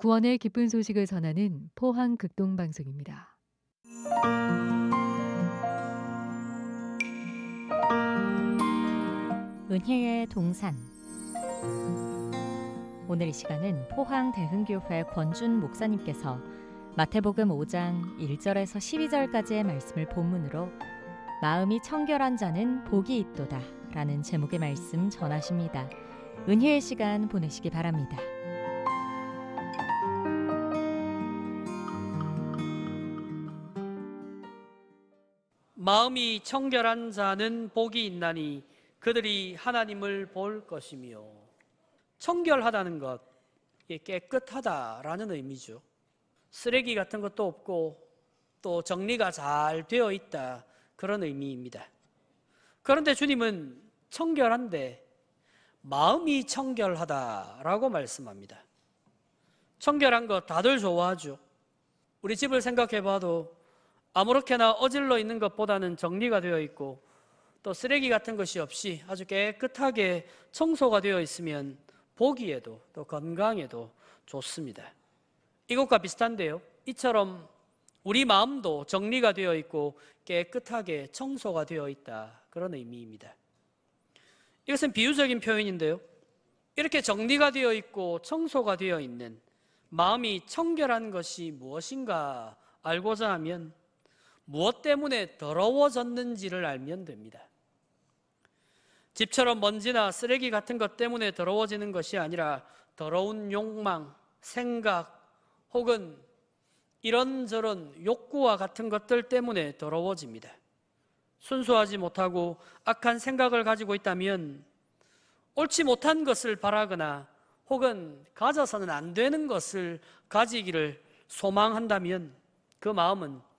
구원의 기쁜 소식을 전하는 포항 극동방송입니다. 은혜의 동산. 오늘 이 시간은 포항 대흥교회 권준 목사님께서 마태복음 5장 1절에서 12절까지의 말씀을 본문으로 마음이 청결한 자는 복이 있도다 라는 제목의 말씀 전하십니다. 은혜의 시간 보내시기 바랍니다. 마음이 청결한 자는 복이 있나니 그들이 하나님을 볼 것이며. 청결하다는 것, 깨끗하다라는 의미죠. 쓰레기 같은 것도 없고 또 정리가 잘 되어 있다, 그런 의미입니다. 그런데 주님은 청결한데 마음이 청결하다라고 말씀합니다. 청결한 거 다들 좋아하죠. 우리 집을 생각해 봐도 아무렇게나 어질러 있는 것보다는 정리가 되어 있고 또 쓰레기 같은 것이 없이 아주 깨끗하게 청소가 되어 있으면 보기에도 또 건강에도 좋습니다. 이것과 비슷한데요, 이처럼 우리 마음도 정리가 되어 있고 깨끗하게 청소가 되어 있다, 그런 의미입니다. 이것은 비유적인 표현인데요, 이렇게 정리가 되어 있고 청소가 되어 있는 마음이 청결한 것이 무엇인가 알고자 하면 무엇 때문에 더러워졌는지를 알면 됩니다. 집처럼 먼지나 쓰레기 같은 것 때문에 더러워지는 것이 아니라 더러운 욕망, 생각 혹은 이런저런 욕구와 같은 것들 때문에 더러워집니다. 순수하지 못하고 악한 생각을 가지고 있다면 옳지 못한 것을 바라거나 혹은 가져서는 안 되는 것을 가지기를 소망한다면 그 마음은